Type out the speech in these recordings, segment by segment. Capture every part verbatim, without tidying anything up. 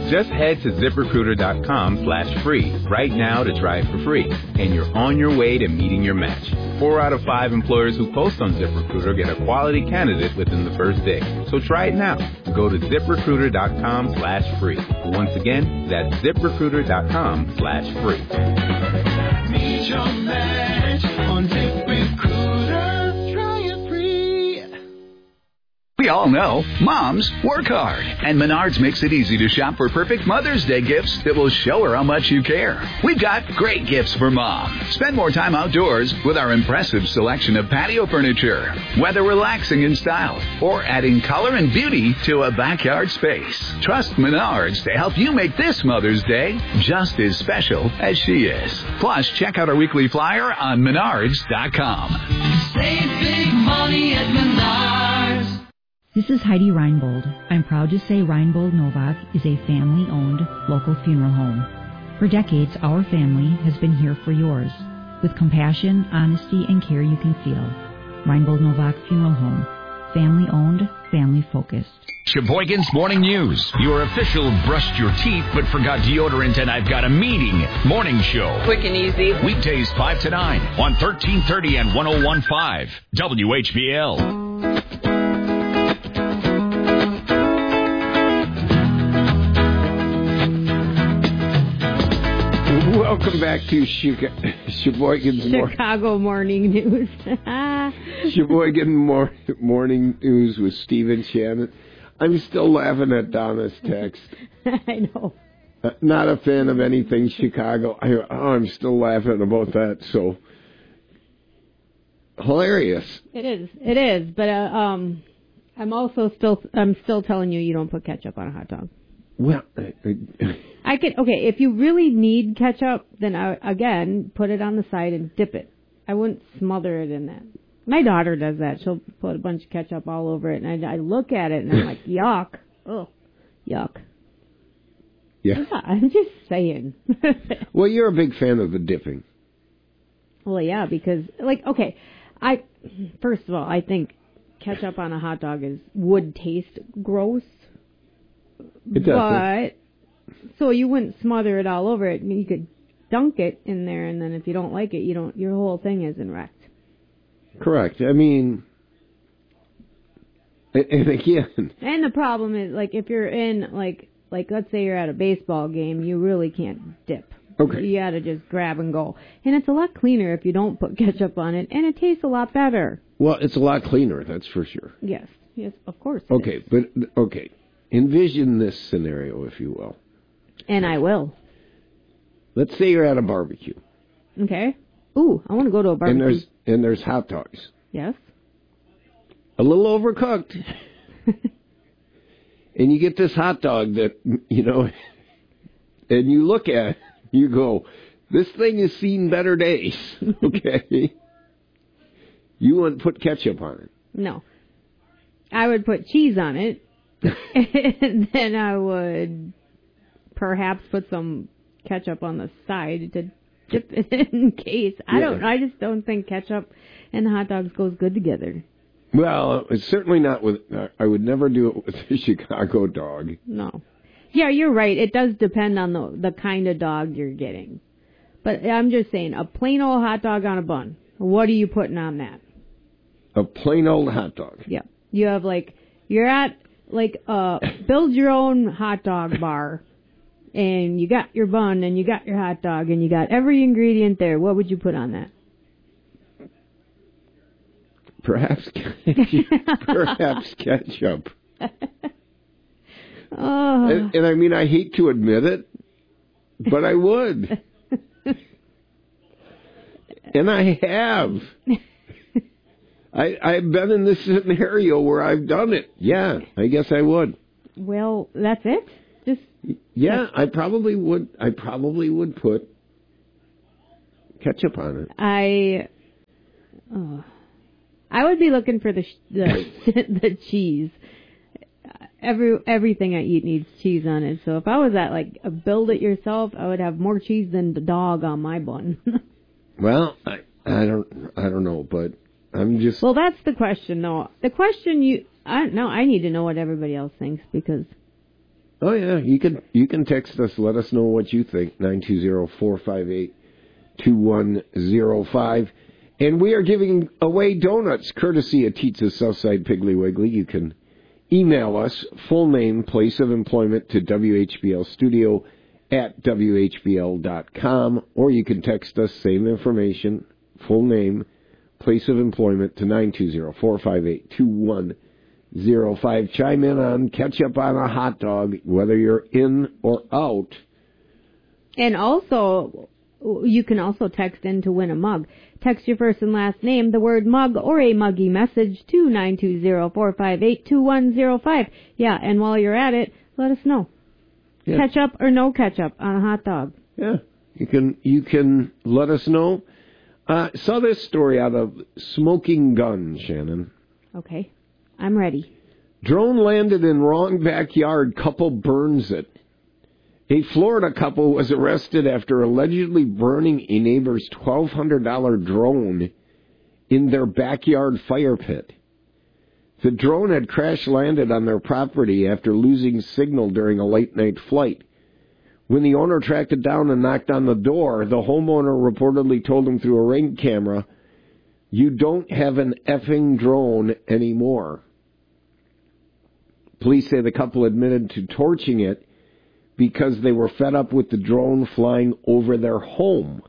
Just head to ZipRecruiter.com slash free right now to try it for free, and you're on your way to meeting your match. Four out of five employers who post on ZipRecruiter get a quality candidate within the first day. So try it now. Go to ZipRecruiter.com slash free. Once again, that's ZipRecruiter.com slash free. Meet your match on ZipRecruiter. Try it free. We all know moms work hard, and Menards makes it easy to shop for perfect Mother's Day gifts that will show her how much you care. We've got great gifts for Mom. Spend more time outdoors with our impressive selection of patio furniture, whether relaxing in style or adding color and beauty to a backyard space. Trust Menards to help you make this Mother's Day just as special as she is. Plus, check out our weekly flyer on Menards dot com. Save big money at Menards. This is Heidi Reinbold. I'm proud to say Reinbold Novak is a family-owned local funeral home. For decades, our family has been here for yours, with compassion, honesty, and care you can feel. Reinbold Novak Funeral Home. Family-owned, family-focused. Sheboygan's Morning News. Your official brushed your teeth but forgot deodorant and I've got a meeting morning show. Quick and easy. Weekdays five to nine on thirteen thirty and one oh one point five W H B L. Welcome back to Chica- Sheboygan's Chicago Mor- Morning News. Sheboygan Mor- Morning News with Steve and Shannon. I'm still laughing at Donna's text. I know. Uh, not a fan of anything Chicago. I, oh, I'm still laughing about that. So hilarious. It is. It is. But uh, um, I'm also still. I'm still telling you, you don't put ketchup on a hot dog. Well, I, I, I could. Okay, if you really need ketchup, then I, again, put it on the side and dip it. I wouldn't smother it in that. My daughter does that. She'll put a bunch of ketchup all over it, and I, I look at it and I'm like, yuck. Oh, yuck. Yeah. yeah. I'm just saying. Well, you're a big fan of the dipping. Well, yeah, because like, okay, I first of all, I think ketchup on a hot dog is would taste gross. It does. But so you wouldn't smother it all over it. I mean, you could dunk it in there, and then if you don't like it, you don't. Your whole thing isn't wrecked. Correct. I mean, and again. And the problem is, like, if you're in, like, like let's say you're at a baseball game, you really can't dip. Okay. You gotta just grab and go, and it's a lot cleaner if you don't put ketchup on it, and it tastes a lot better. Well, it's a lot cleaner, that's for sure. Yes. Yes, of course. It okay, is. but okay. Envision this scenario, if you will. And I will. Let's say you're at a barbecue. Okay. Ooh, I want to go to a barbecue. And there's and there's hot dogs. Yes. A little overcooked. And you get this hot dog that, you know, and you look at it, you go, this thing has seen better days. Okay. You wouldn't put ketchup on it. No. I would put cheese on it. And then I would perhaps put some ketchup on the side to dip it in case. I yeah. don't. I just don't think ketchup and hot dogs goes good together. Well, it's certainly not with. Uh, I would never do it with a Chicago dog. No. Yeah, you're right. It does depend on the the kind of dog you're getting. But I'm just saying, a plain old hot dog on a bun. What are you putting on that? A plain old hot dog. Yeah. You have like you're at. Like, uh, build your own hot dog bar, and you got your bun, and you got your hot dog, and you got every ingredient there. What would you put on that? Perhaps, perhaps ketchup. Oh. And, and I mean, I hate to admit it, but I would. And I have. I, I've been in this scenario where I've done it. Yeah, I guess I would. Well, that's it? Just Yeah, I probably would. I probably would put ketchup on it. I oh, I would be looking for the the, the cheese. Every everything I eat needs cheese on it. So if I was at like a build it yourself, I would have more cheese than the dog on my bun. Well, I I don't I don't know, but I'm just... Well, that's the question, though. The question you... I don't know. I need to know what everybody else thinks, because Oh, yeah. You can you can text us. Let us know what you think. nine two zero, four five eight, two one zero five. And we are giving away donuts courtesy of Teetsa's Southside Piggly Wiggly. You can email us, full name, place of employment, to W H B L studio at W H B L dot com. Or you can text us, same information, full name, place of employment, to nine two zero, four five eight, two one zero five. Chime in on catch up on a hot dog, whether you're in or out. And also, you can also text in to win a mug. Text your first and last name, the word mug, or a muggy message to nine two zero, four five eight, two one zero five. Yeah, and while you're at it, let us know. Yeah. Ketchup or no ketchup on a hot dog. Yeah, you can you can let us know. Uh, saw this story out of Smoking Gun, Shannon. Okay, I'm ready. Drone landed in wrong backyard, couple burns it. A Florida couple was arrested after allegedly burning a neighbor's twelve hundred dollars drone in their backyard fire pit. The drone had crash-landed on their property after losing signal during a late-night flight. When the owner tracked it down and knocked on the door, the homeowner reportedly told him through a Ring camera, "You don't have an effing drone anymore." Police say the couple admitted to torching it because they were fed up with the drone flying over their home.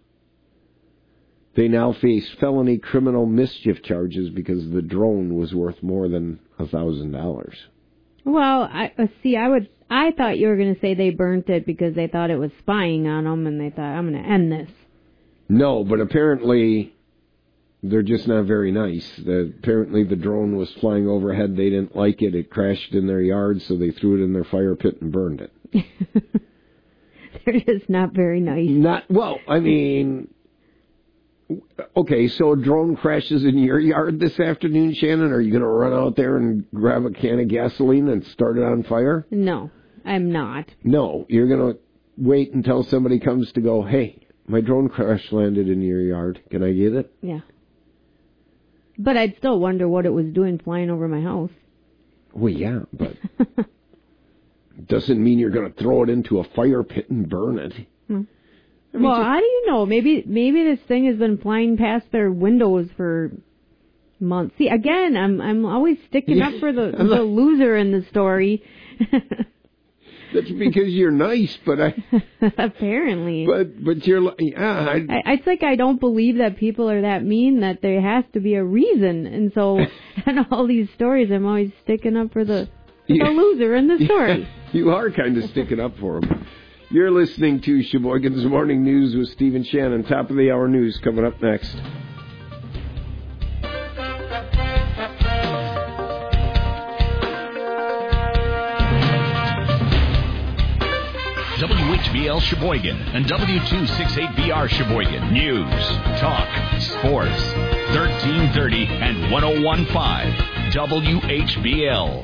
They now face felony criminal mischief charges because the drone was worth more than a thousand dollars. Well, I uh, see. I would. I thought you were going to say they burnt it because they thought it was spying on them, and they thought, "I'm going to end this." No, but apparently they're just not very nice. The, apparently the drone was flying overhead. They didn't like it. It crashed in their yard, so they threw it in their fire pit and burned it. They're just not very nice. Not well. I mean. Okay, so a drone crashes in your yard this afternoon, Shannon. Are you going to run out there and grab a can of gasoline and start it on fire? No, I'm not. No, you're going to wait until somebody comes to go, "Hey, my drone crash landed in your yard. Can I get it?" Yeah. But I'd still wonder what it was doing flying over my house. Well, yeah, but doesn't mean you're going to throw it into a fire pit and burn it. Hmm. I mean, well, just, how do you know? Maybe maybe this thing has been flying past their windows for months. See, again, I'm I'm always sticking yeah, up for the, the not, loser in the story. That's because you're nice, but I apparently. But but you're yeah. I, I, it's like I don't believe that people are that mean. That there has to be a reason, and so in all these stories, I'm always sticking up for the, for yeah, the loser in the story. Yeah, you are kind of sticking up for him. You're listening to Sheboygan's Morning News with Steve and Shannon. Top of the hour news coming up next. W H B L Sheboygan and W two sixty-eight B R Sheboygan. News, talk, sports. thirteen thirty and ten fifteen W H B L.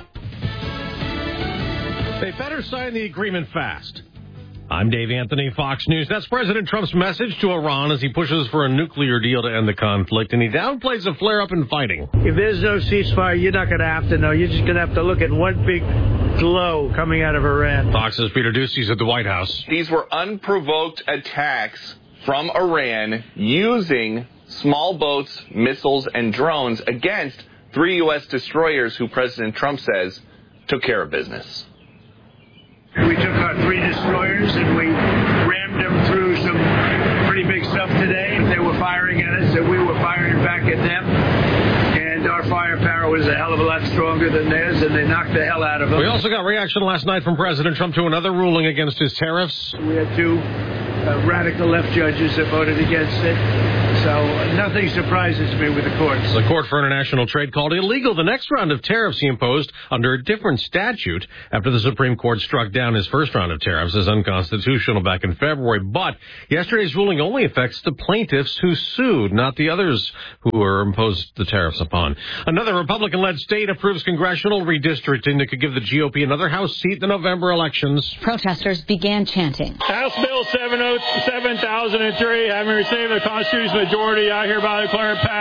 They better sign the agreement fast. I'm Dave Anthony, Fox News. That's President Trump's message to Iran as he pushes for a nuclear deal to end the conflict, and he downplays a flare-up in fighting. If there's no ceasefire, you're not going to have to know. You're just going to have to look at one big glow coming out of Iran. Fox's Peter Ducey's at the White House. These were unprovoked attacks from Iran using small boats, missiles, and drones against three U S destroyers who President Trump says took care of business. We took our three destroyers and we rammed them through some pretty big stuff today. They were firing at us and we were firing back at them. And our firepower was a hell of a lot stronger than theirs, and they knocked the hell out of them. We also got reaction last night from President Trump to another ruling against his tariffs. We had two uh, radical left judges that voted against it. So uh, nothing surprises me with the courts. The Court for International Trade called illegal the next round of tariffs he imposed under a different statute after the Supreme Court struck down his first round of tariffs as unconstitutional back in February. But yesterday's ruling only affects the plaintiffs who sued, not the others who were imposed the tariffs upon. Another Republican-led state approves congressional redistricting that could give the G O P another House seat in the November elections. Protesters began chanting. House Bill seven thousand three, having received the Constitutional majority, I hereby declare it passed.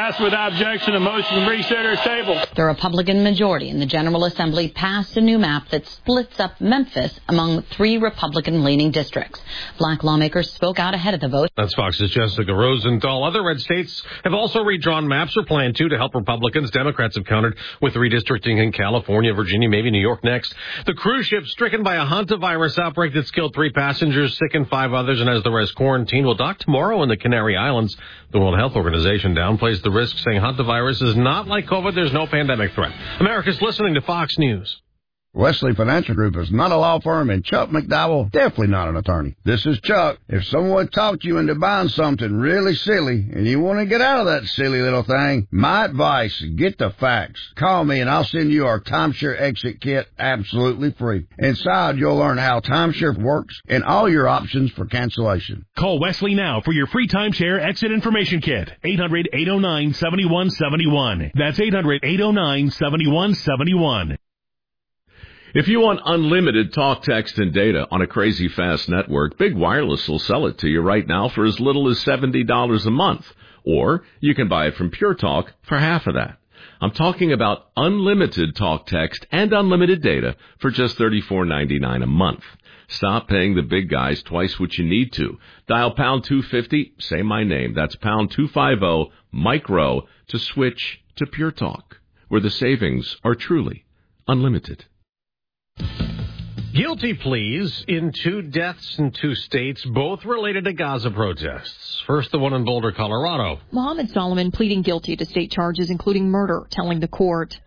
Passed without objection. A motion to reconsider is tabled. The Republican majority in the General Assembly passed a new map that splits up Memphis among three Republican-leaning districts. Black lawmakers spoke out ahead of the vote. That's Fox's Jessica Rosenthal. Other red states have also redrawn maps or plan to to help Republicans. Democrats have countered with redistricting in California, Virginia, maybe New York next. The cruise ship stricken by a hantavirus outbreak that's killed three passengers, sickened five others, and has the rest quarantined will dock tomorrow in the Canary Islands. The World Health Organization downplays the risk, saying hantavirus is not like COVID. There's no pandemic threat. America's listening to Fox News. Wesley Financial Group is not a law firm, and Chuck McDowell definitely not an attorney. This is Chuck. If someone talked you into buying something really silly and you want to get out of that silly little thing, my advice, get the facts. Call me and I'll send you our timeshare exit kit absolutely free. Inside, you'll learn how timeshare works and all your options for cancellation. Call Wesley now for your free timeshare exit information kit. eight hundred, eight oh nine, seven one seven one. That's eight hundred, eight oh nine, seven one seven one. If you want unlimited talk, text, and data on a crazy fast network, Big Wireless will sell it to you right now for as little as seventy dollars a month. Or you can buy it from Pure Talk for half of that. I'm talking about unlimited talk, text, and unlimited data for just thirty-four ninety-nine a month. Stop paying the big guys twice what you need to. Dial pound two fifty, say my name. That's pound two fifty, micro, to switch to Pure Talk, where the savings are truly unlimited. Guilty pleas in two deaths in two states, both related to Gaza protests. First, the one in Boulder, Colorado. Mohammed Solomon pleading guilty to state charges, including murder, telling the court.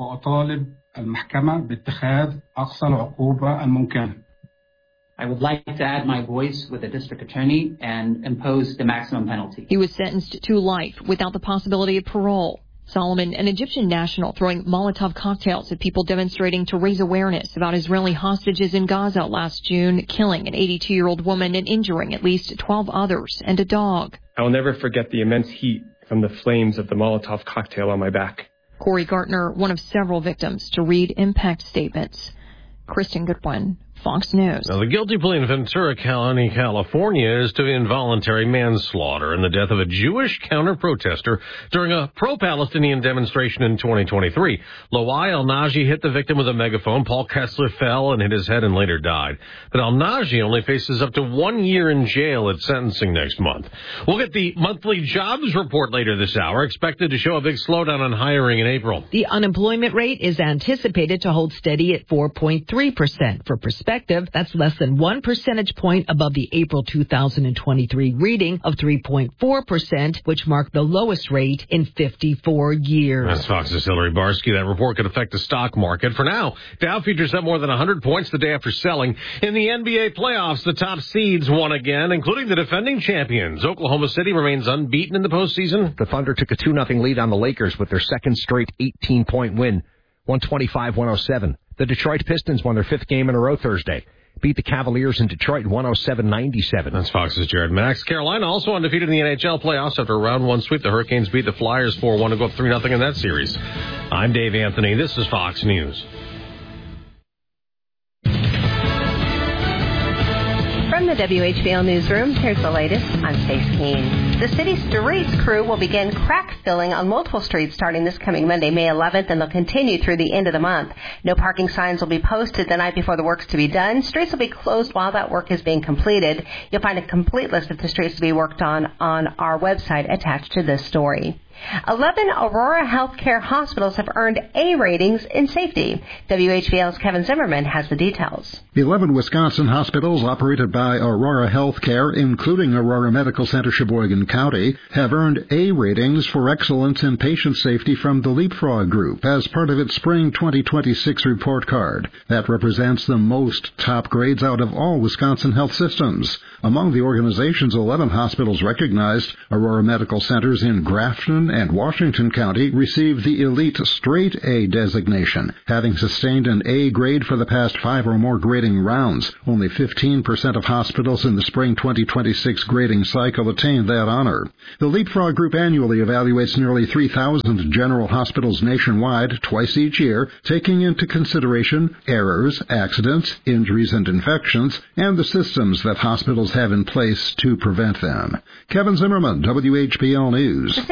I would like to add my voice with the district attorney and impose the maximum penalty. He was sentenced to life without the possibility of parole. Solomon, an Egyptian national, throwing Molotov cocktails at people demonstrating to raise awareness about Israeli hostages in Gaza last June, killing an eighty-two-year-old woman and injuring at least twelve others and a dog. I will never forget the immense heat from the flames of the Molotov cocktail on my back. Corey Gartner, one of several victims to read impact statements. Kristen Goodwin, Fox News. Now, the guilty plea in Ventura County, California, is to involuntary manslaughter in the death of a Jewish counter-protester during a pro-Palestinian demonstration in twenty twenty-three. Lawai El-Naji hit the victim with a megaphone. Paul Kessler fell and hit his head and later died. But El-Naji only faces up to one year in jail at sentencing next month. We'll get the monthly jobs report later this hour, expected to show a big slowdown on hiring in April. The unemployment rate is anticipated to hold steady at four point three percent. For perspective, that's less than one percentage point above the April two thousand twenty-three reading of three point four percent, which marked the lowest rate in fifty-four years. That's Fox's Hillary Barsky. That report could affect the stock market. For now, Dow futures up more than one hundred points the day after selling. In the N B A playoffs, the top seeds won again, including the defending champions. Oklahoma City remains unbeaten in the postseason. The Thunder took a two nothing lead on the Lakers with their second straight eighteen-point win, one twenty-five one oh seven. The Detroit Pistons won their fifth game in a row Thursday. Beat the Cavaliers in Detroit one oh seven ninety-seven. That's Fox's Jared Max. Carolina also undefeated in the N H L playoffs after a round one sweep. The Hurricanes beat the Flyers four one to go up three nothing in that series. I'm Dave Anthony. This is Fox News. From the W H B L Newsroom, here's the latest. I'm Stace Keene. The city streets crew will begin crack filling on multiple streets starting this coming Monday, May eleventh, and they'll continue through the end of the month. No parking signs will be posted the night before the work's to be done. Streets will be closed while that work is being completed. You'll find a complete list of the streets to be worked on on our website attached to this story. Eleven Aurora Healthcare hospitals have earned A ratings in safety. W H B L's Kevin Zimmerman has the details. Eleven Wisconsin hospitals operated by Aurora Healthcare, including Aurora Medical Center, Sheboygan County, have earned A ratings for excellence in patient safety from the Leapfrog Group as part of its spring twenty twenty-six report card. That represents the most top grades out of all Wisconsin health systems. Among the organization's eleven hospitals recognized, Aurora Medical Centers in Grafton and Washington County received the Elite Straight A designation, having sustained an A grade for the past five or more grading rounds. Only fifteen percent of hospitals in the spring twenty twenty-six grading cycle attained that honor. The Leapfrog Group annually evaluates nearly three thousand general hospitals nationwide twice each year, taking into consideration errors, accidents, injuries, and infections, and the systems that hospitals have in place to prevent them. Kevin Zimmerman, W H B L News. The city of Sheboygan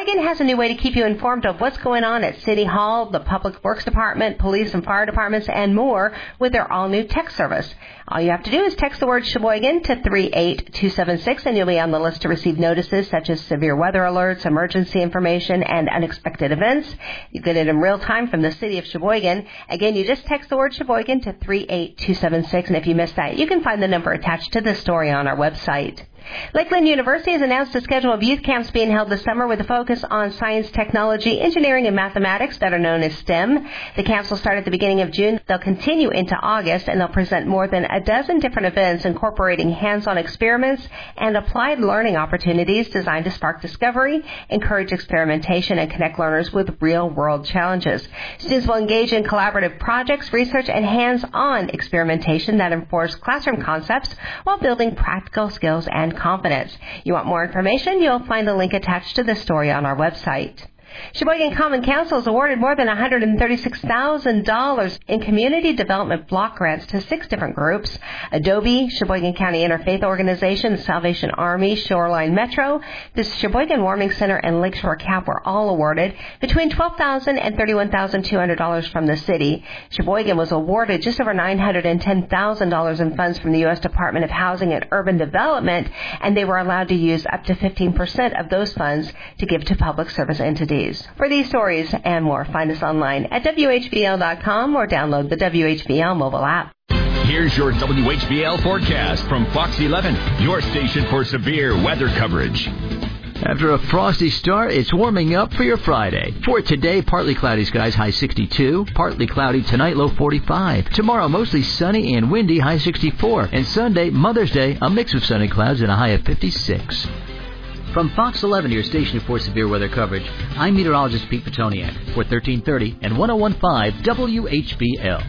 Sheboygan has a new way to keep you informed of what's going on at City Hall, the Public Works Department, police and fire departments, and more with their all-new text service. All you have to do is text the word Sheboygan to three eight two seven six, and you'll be on the list to receive notices such as severe weather alerts, emergency information, and unexpected events. You get it in real time from the city of Sheboygan. Again, you just text the word Sheboygan to three eight two seven six, and if you missed that, you can find the number attached to this story on our website. Lakeland University has announced a schedule of youth camps being held this summer with a focus on science, technology, engineering, and mathematics that are known as STEM. The camps will start at the beginning of June. They'll continue into August, and they'll present more than a dozen different events incorporating hands-on experiments and applied learning opportunities designed to spark discovery, encourage experimentation, and connect learners with real-world challenges. Students will engage in collaborative projects, research, and hands-on experimentation that informs classroom concepts while building practical skills and confidence. You want more information? You'll find the link attached to this story on our website. Sheboygan Common Council has awarded more than one hundred thirty-six thousand dollars in community development block grants to six different groups: Adobe, Sheboygan County Interfaith Organization, the Salvation Army, Shoreline Metro, the Sheboygan Warming Center, and Lakeshore Cap were all awarded between twelve thousand dollars and thirty-one thousand two hundred dollars from the city. Sheboygan was awarded just over nine hundred ten thousand dollars in funds from the U S Department of Housing and Urban Development, and they were allowed to use up to fifteen percent of those funds to give to public service entities. For these stories and more, find us online at W H B L dot com or download the W H B L mobile app. Here's your W H B L forecast from Fox eleven, your station for severe weather coverage. After a frosty start, it's warming up for your Friday. For today, partly cloudy skies, high sixty-two. Partly cloudy tonight, low forty-five. Tomorrow, mostly sunny and windy, high sixty-four. And Sunday, Mother's Day, a mix of sunny clouds and a high of fifty-six. From Fox eleven, your station for severe weather coverage, I'm meteorologist Pete Petoniak for thirteen thirty and one oh one point five W H B L.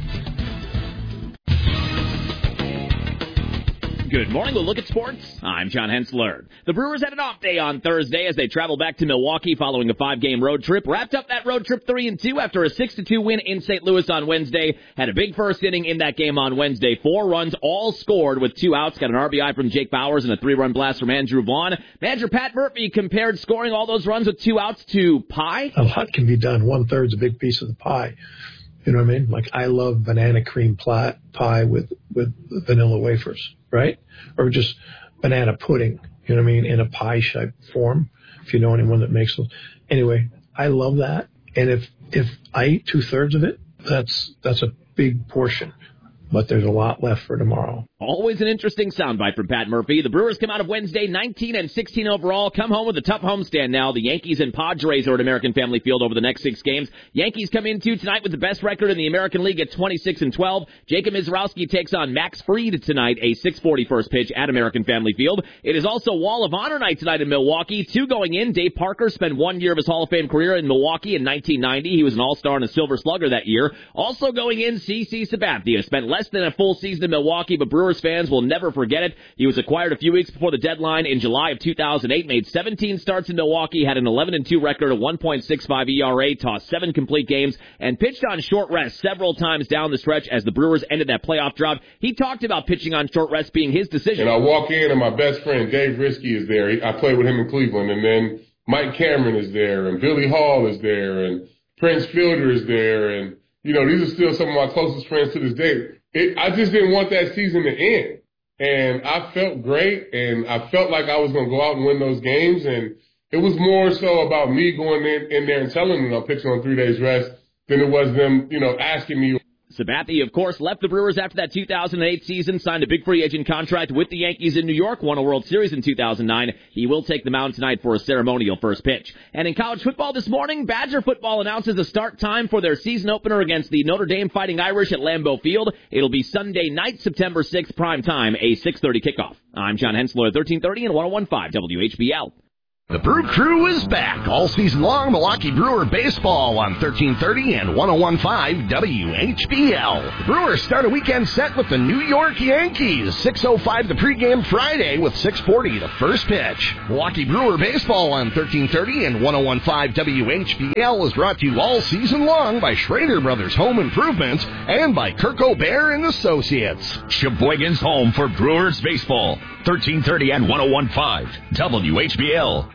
Good morning. We'll look at sports. I'm John Hensler. The Brewers had an off day on Thursday as they traveled back to Milwaukee following a five-game road trip. Wrapped up that road trip three and two after a six to two win in Saint Louis on Wednesday. Had a big first inning in that game on Wednesday. Four runs, all scored with two outs. Got an R B I from Jake Bowers and a three-run blast from Andrew Vaughn. Manager Pat Murphy compared scoring all those runs with two outs to pie. A lot can be done. One-third's a big piece of the pie. You know what I mean? Like, I love banana cream pie, pie with, with vanilla wafers, right? Or just banana pudding, you know what I mean, in a pie-shaped form, if you know anyone that makes those. Anyway, I love that. And if, if I eat two-thirds of it, that's, that's a big portion. But there's a lot left for tomorrow. Always an interesting soundbite from Pat Murphy. The Brewers come out of Wednesday nineteen and sixteen overall, come home with a tough homestand now. The Yankees and Padres are at American Family Field over the next six games. Yankees come into tonight with the best record in the American League at twenty-six and twelve. Jacob Mizrowski takes on Max Fried tonight, a six forty first pitch at American Family Field. It is also Wall of Honor night tonight in Milwaukee. Two going in. Dave Parker spent one year of his Hall of Fame career in Milwaukee in nineteen ninety. He was an All-Star and a Silver Slugger that year. Also going in, C C Sabathia spent less than a full season in Milwaukee, but Brewers fans will never forget it. He was acquired a few weeks before the deadline in July of two thousand eight, made seventeen starts in Milwaukee, had an eleven and two record, a one point six five E R A, tossed seven complete games, and pitched on short rest several times down the stretch as the Brewers ended that playoff drought. He talked about pitching on short rest being his decision. And I walk in, and my best friend, Dave Risky, is there. I played with him in Cleveland, and then Mike Cameron is there, and Billy Hall is there, and Prince Fielder is there, and, you know, these are still some of my closest friends to this day. It, I just didn't want that season to end. And I felt great, and I felt like I was going to go out and win those games. And it was more so about me going in, in there and telling them I'm pitching on three days rest than it was them, you know, asking me. Sabathia, of course, left the Brewers after that two thousand eight season, signed a big free agent contract with the Yankees in New York, won a World Series in two thousand nine. He will take the mound tonight for a ceremonial first pitch. And in college football this morning, Badger football announces a start time for their season opener against the Notre Dame Fighting Irish at Lambeau Field. It'll be Sunday night, September sixth, prime time, a six thirty kickoff. I'm John Hensler, thirteen thirty and one oh one point five W H B L. The Brew Crew is back all season long. Milwaukee Brewer baseball on thirteen thirty and one oh one point five W H B L. The Brewers start a weekend set with the New York Yankees. six oh five the pregame Friday with six forty the first pitch. Milwaukee Brewer baseball on thirteen thirty and one oh one point five W H B L is brought to you all season long by Schrader Brothers Home Improvements and by Kirk O'Bear and Associates. Sheboygan's home for Brewers baseball. thirteen thirty and one oh one point five W H B L.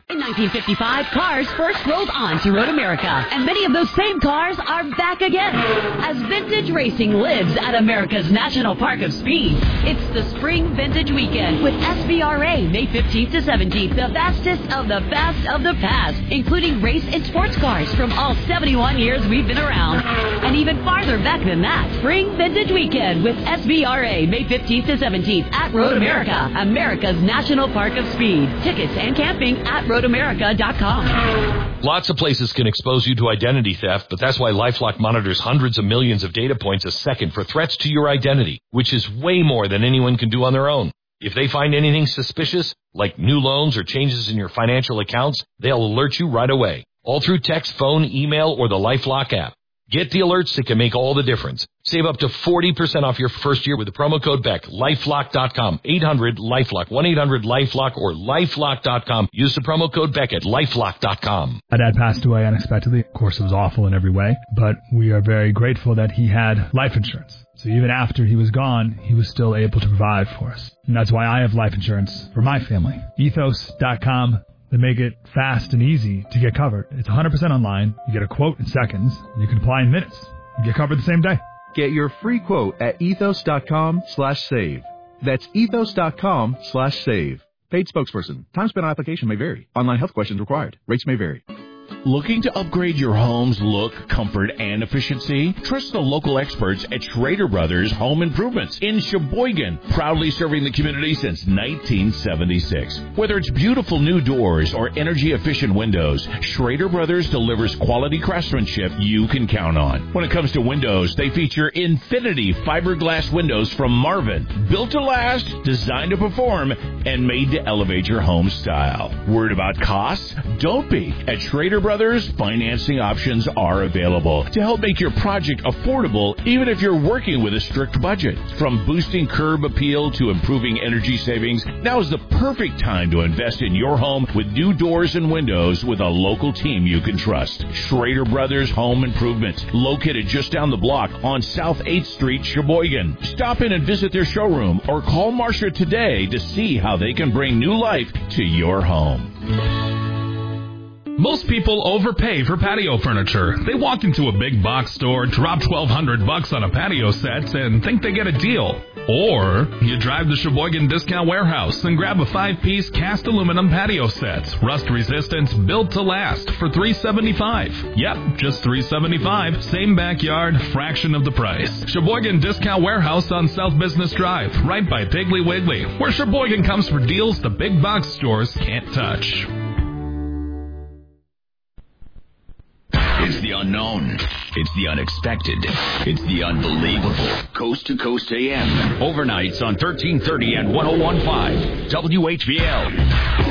In nineteen fifty-five, cars first rolled on to Road America, and many of those same cars are back again. As vintage racing lives at America's National Park of Speed, it's the Spring Vintage Weekend with S V R A May fifteenth to seventeenth, the fastest of the fast of the past, including race and sports cars from all seventy-one years we've been around. And even farther back than that, Spring Vintage Weekend with S V R A May fifteenth to seventeenth at Road America, America's National Park of Speed. Tickets and camping at road america dot com. Lots of places can expose you to identity theft, but that's why LifeLock monitors hundreds of millions of data points a second for threats to your identity, which is way more than anyone can do on their own. If they find anything suspicious, like new loans or changes in your financial accounts, they'll alert you right away, all through text, phone, email, or the LifeLock app. Get the alerts that can make all the difference. Save up to forty percent off your first year with the promo code Beck. LifeLock dot com. eight hundred LifeLock. one eight hundred LifeLock or LifeLock dot com. Use the promo code Beck at LifeLock dot com. My dad passed away unexpectedly. Of course, it was awful in every way, but we are very grateful that he had life insurance. So even after he was gone, he was still able to provide for us. And that's why I have life insurance for my family. ethos dot com. They make it fast and easy to get covered. It's one hundred percent online. You get a quote in seconds, and you can apply in minutes. You get covered the same day. Get your free quote at ethos dot com slash save. That's ethos dot com slash save. Paid spokesperson. Time spent on application may vary. Online health questions required. Rates may vary. Looking to upgrade your home's look, comfort, and efficiency? Trust the local experts at Schrader Brothers Home Improvements in Sheboygan, proudly serving the community since nineteen seventy-six. Whether it's beautiful new doors or energy-efficient windows, Schrader Brothers delivers quality craftsmanship you can count on. When it comes to windows, they feature Infinity fiberglass windows from Marvin, built to last, designed to perform, and made to elevate your home style. Worried about costs? Don't be. At Schrader Brothers, financing options are available to help make your project affordable even if you're working with a strict budget. From boosting curb appeal to improving energy savings, now is the perfect time to invest in your home with new doors and windows with a local team you can trust. Schrader Brothers Home Improvement, located just down the block on South eighth Street, Sheboygan. Stop in and visit their showroom or call Marcia today to see how they can bring new life to your home. Most people overpay for patio furniture. They walk into a big box store, drop twelve hundred bucks on a patio set, and think they get a deal. Or you drive to Sheboygan Discount Warehouse and grab a five-piece cast aluminum patio set, rust-resistant, built to last, for three hundred seventy-five dollars. Yep, just three hundred seventy-five dollars. Same backyard, fraction of the price. Sheboygan Discount Warehouse on South Business Drive, right by Piggly Wiggly, where Sheboygan comes for deals the big box stores can't touch. It's the unknown. It's the unexpected. It's the unbelievable. Coast to Coast A M. Overnights on thirteen thirty and one oh one point five W H B L.